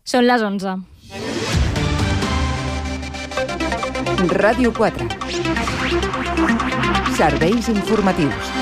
Són les 11. Ràdio 4. Serveis informatius.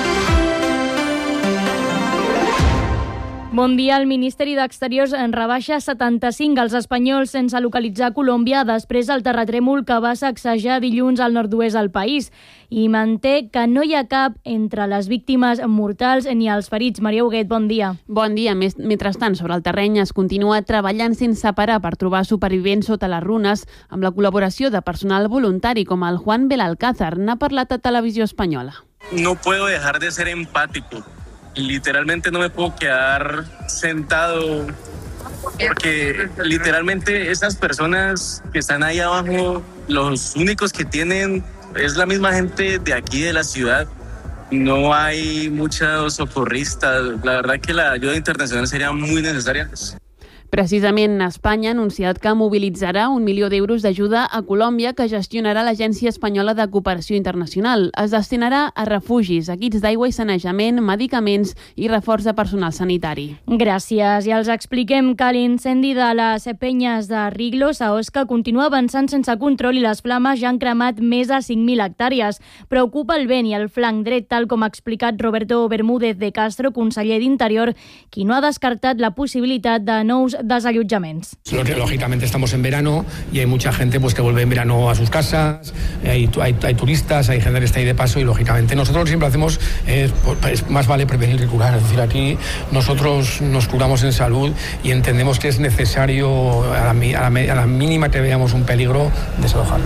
Bon dia. El Ministeri d'Exteriors en rebaixa 75 als espanyols sense localitzar a Colòmbia després del terratrèmol que va sacsejar dilluns al nord-oest del país i manté que no hi ha cap entre les víctimes mortals ni els ferits. Maria Huguet, bon dia. Bon dia. Mentrestant, sobre el terreny es continua treballant sense parar per trobar supervivents sota les runes amb la col·laboració de personal voluntari com el Juan Belalcázar. N'ha parlat a Televisió Espanyola. No puedo dejar de ser empático. Literalmente no me puedo quedar sentado porque literalmente esas personas que están ahí abajo, los únicos que tienen es la misma gente de aquí de la ciudad. No hay muchos socorristas. La verdad que la ayuda internacional sería muy necesaria. Precisament, Espanya ha anunciat que mobilitzarà 1 milió d'euros d'ajuda a Colòmbia que gestionarà l'Agència Espanyola de Cooperació Internacional. Es destinarà a refugis, equips d'aigua i sanejament, medicaments i reforç de personal sanitari. Gràcies. I els expliquem que l'incendi de les penyes de Riglos a Osca continua avançant sense control i les flames ja han cremat més de 5.000 hectàrees. Preocupa el vent i el flanc dret, tal com ha explicat Roberto Bermúdez de Castro, conseller d'Interior, qui no ha descartat la possibilitat de nous desallotjaments. Lógicamente estamos en verano y hay mucha gente pues que vuelve en verano a sus casas, hay turistas, hay gente que está ahí de paso y lógicamente nosotros siempre hacemos, más vale prevenir que curar. Es decir, aquí nosotros nos curamos en salud y entendemos que es necesario a la mínima que veamos un peligro desalojar.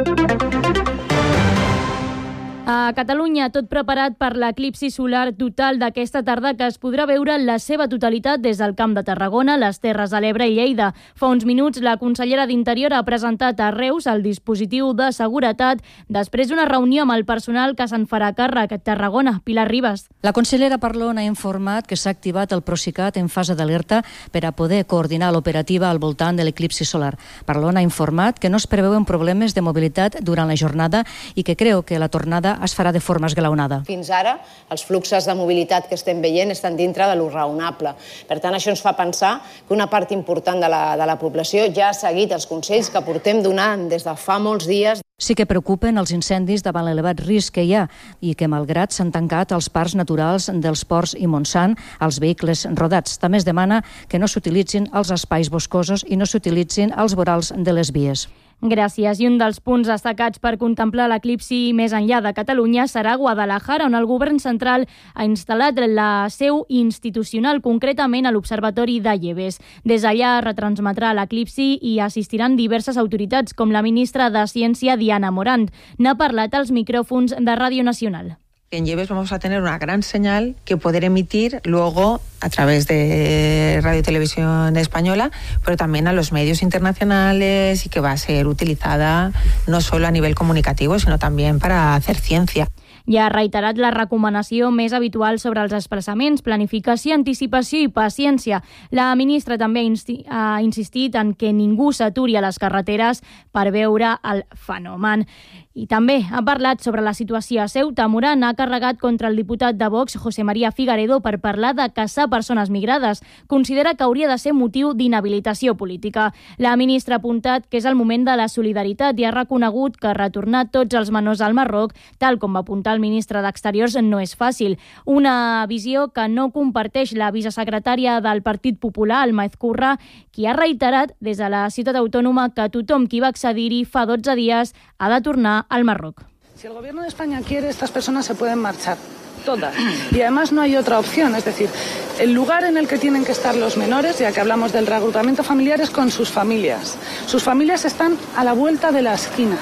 A Catalunya, tot preparat per l'eclipsi solar total d'aquesta tarda que es podrà veure en la seva totalitat des del Camp de Tarragona, les Terres de l'Ebre i Lleida. Fa uns minuts, la consellera d'Interior ha presentat a Reus el dispositiu de seguretat després d'una reunió amb el personal que se'n farà càrrec a Tarragona. Pilar Ribas. La consellera Parlon ha informat que s'ha activat el Procicat en fase d'alerta per a poder coordinar l'operativa al voltant de l'eclipsi solar. Parlon ha informat que no es preveuen problemes de mobilitat durant la jornada i que creu que la tornada es farà de forma esglaonada. Fins ara, els fluxos de mobilitat que estem veient estan dintre de lo raonable. Per tant, això ens fa pensar que una part important de la població ja ha seguit els consells que portem donant des de fa molts dies. Sí que preocupen els incendis davant l'elevat risc que hi ha i que, malgrat s'han tancat els parcs naturals dels Ports i Montsant, els vehicles rodats. També es demana que no s'utilitzin els espais boscosos i no s'utilitzin els vorals de les vies. Gràcies. I un dels punts destacats per contemplar l'eclipsi més enllà de Catalunya serà Guadalajara, on el govern central ha instal·lat la seu institucional, concretament a l'Observatori de Lleves. Des d'allà retransmetrà l'eclipsi i assistiran diverses autoritats, com la ministra de Ciència, Diana Morant. N'ha parlat als micròfons de Ràdio Nacional. En Lleves vamos a tener una gran señal que poder emitir luego a través de Radio y Televisión Española, pero también a los medios internacionales y que va a ser utilizada no solo a nivel comunicativo, sino también para hacer ciencia. Ja ha reiterat la recomanació més habitual sobre els desplaçaments, planificació, anticipació i paciència. La ministra també ha insistit en que ningú s'aturi a les carreteres per veure el fenomen. I també ha parlat sobre la situació a Ceuta. Morant ha carregat contra el diputat de Vox, José María Figaredo, per parlar de caçar persones migrades. Considera que hauria de ser motiu d'inhabilitació política. La ministra ha apuntat que és el moment de la solidaritat i ha reconegut que retornar tots els menors al Marroc, tal com va apuntar el ministre d'Exteriors, no és fàcil. Una visió que no comparteix la vicesecretària del Partit Popular, Alma Ezcurra, qui ha reiterat des de la ciutat autònoma que tothom qui va accedir-hi fa 12 dies ha de tornar al Marroc. Si el gobierno de España quiere, estas personas se pueden marchar, todas. Y además no hay otra opción, es decir, el lugar en el que tienen que estar los menores, ya que hablamos del reagrupamiento familiar, es con sus familias. Sus familias están a la vuelta de la esquina.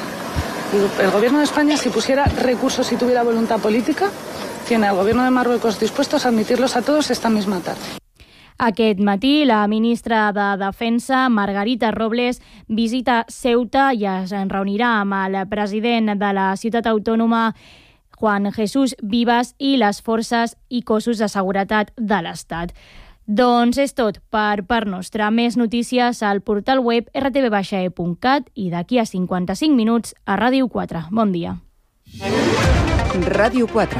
El gobierno de España, si pusiera recursos y tuviera voluntad política, tiene al gobierno de Marruecos dispuestos a admitirlos a todos esta misma tarde. Aquest matí, la ministra de Defensa, Margarita Robles, visita Ceuta i es reunirà amb el president de la ciutat autònoma, Juan Jesús Vivas, i les forces i cossos de seguretat de l'Estat. Doncs és tot per part nostra. Més notícies al portal web rtv-e.cat i d'aquí a 55 minuts a Ràdio 4. Bon dia. Ràdio 4.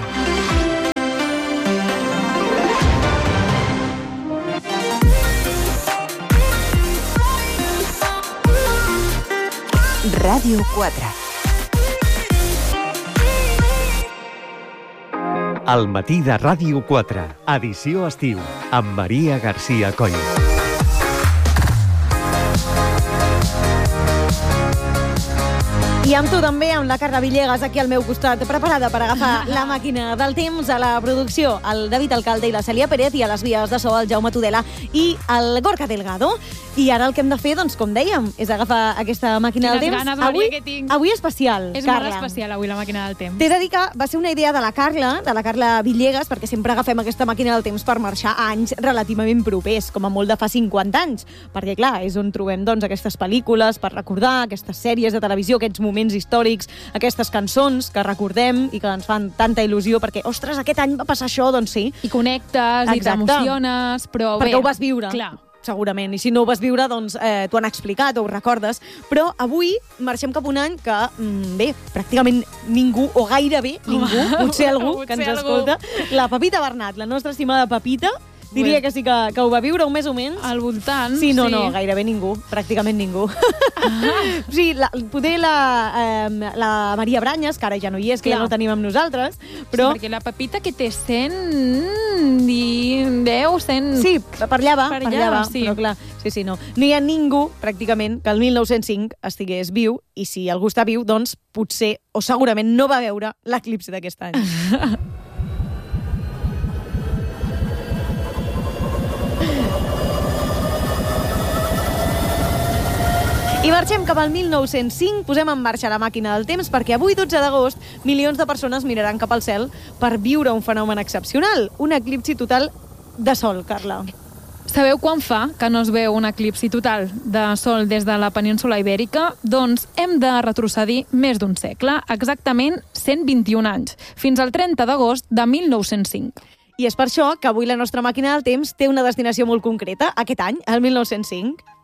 Ràdio 4. El matí de Ràdio 4, edició estiu, amb Maria García Coll. I amb tu també, amb la Carla Villegas aquí al meu costat, preparada per agafar la màquina del temps. A la producció, el David Alcalde i la Cèlia Pérez, i a les vies de so el Jaume Tudela i el Gorka Delgado. I ara el que hem de fer, doncs, com dèiem, és agafar aquesta màquina del temps. Quines ganes, Maria, que tinc. Avui especial, És Carla. molt especial avui la màquina del temps. T'he de dir que va ser una idea de la Carla Villegas, perquè sempre agafem aquesta màquina del temps per marxar a anys relativament propers, com a molt de fa 50 anys. Perquè, clar, és on trobem doncs, aquestes pel·lícules per recordar, aquestes sèries de televisió, aquests moments històrics, aquestes cançons que recordem i que ens fan tanta il·lusió, perquè, ostres, aquest any va passar això, doncs sí. I connectes, i t'emociones, però bé... Perquè ho vas viure. Clar. Segurament, i si no ho vas viure, doncs t'ho han explicat o ho recordes. Però avui marxem cap a un any que, bé, pràcticament ningú, o gairebé ningú, potser algú que ens escolta, la Pepita Bernat, la nostra estimada Pepita, diria que sí que ho va viure, més o menys. Al voltant, sí. No, gairebé ningú, pràcticament ningú. Sí, poder la Maria Branyes, que ara ja no hi és, que ja no tenim amb nosaltres, però... Sí, perquè la Pepita que té 110, 100... Sí, per allà va, sí. Però clar, sí, no. No hi ha ningú, pràcticament, que el 1905 estigués viu, i si algú està viu, doncs potser, o segurament, no va veure l'eclipsi d'aquest any. I marxem cap al 1905, posem en marxa la màquina del temps, perquè avui, 12 d'agost, milions de persones miraran cap al cel per viure un fenomen excepcional, un eclipsi total de sol, Carla. Sabeu quan fa que no es veu un eclipsi total de sol des de la península Ibèrica? Doncs hem de retrocedir més d'un segle, exactament 121 anys, fins al 30 d'agost de 1905. I és per això que avui la nostra màquina del temps té una destinació molt concreta, aquest any, el 1905.